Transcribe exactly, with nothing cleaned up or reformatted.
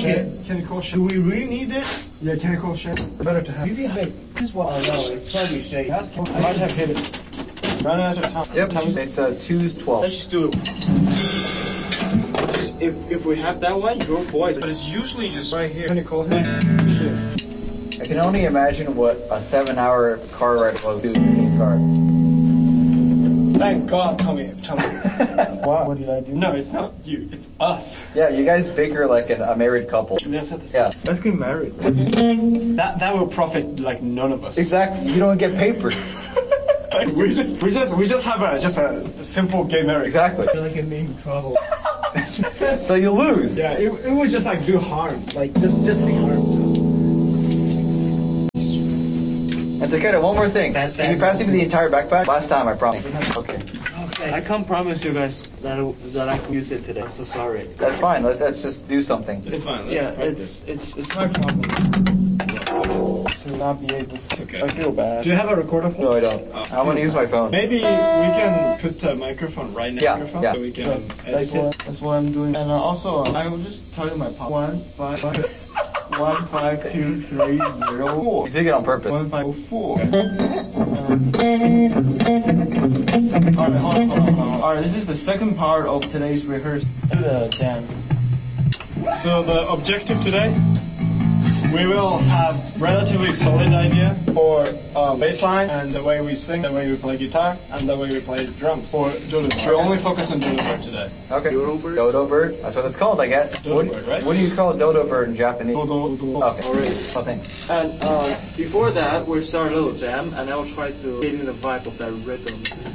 Okay, can you call Shen? Do we really need this? Yeah, can you call Shen? Better to have. Hey, this is what I know. It's probably shady. Ask him. I might have hit it. Run out of time. Yep, it's uh, two twelve. Let's just do it. If if we have that one, go boys. But it's usually just right here. Can you call him? I can only imagine what a seven-hour car ride was to the same car. Thank God, Tommy. Tommy. What? What did I do? No, it's not you. It's us. Yeah, you guys bicker like an, a married couple. Let's have this. Yeah, Let's get married. That that will profit like none of us. exactly. You don't get papers. Like, we just we just we just have a just a, a simple gay marriage. Exactly. I feel like I'm in trouble. So you lose. Yeah, it, it would just like do harm. Like, just, just be harm to us. And Takeda, one more thing. That- Can you that- pass me the entire backpack? Last time, I promise. Okay. Okay. I can't promise you guys that I, that I can use it today. I'm so sorry. That's fine. Let, let's just do something. It's fine. Let's Yeah, practice. it's it's it's my problem to not be able to. Okay. I feel bad. Do you have a recorder? No, I don't. Oh. I'm gonna use my phone. Maybe we can put a microphone right next Yeah, to your phone yeah. so we can That's, edit that's it. what that's what I'm doing. And uh, also, I will just tell you my pop. One five one five two three zero four. You did it on purpose. One five four. Um, Alright, hold on, hold on, hold on. Alright, this is the second part of today's rehearsal. Do the jam. So the objective today, we will have relatively solid idea for um, bass line and the way we sing, the way we play guitar, and the way we play drums. For dodo bird. We'll only focus on dodo bird today. Okay. Dodo bird? Dodo bird. That's what it's called, I guess. Dodo what, bird, right? What do you call dodo bird in Japanese? Dodo, dodo. Okay. Alright. Oh, thanks. And uh, before that, we'll start a little jam, and I'll try to get in the vibe of that rhythm.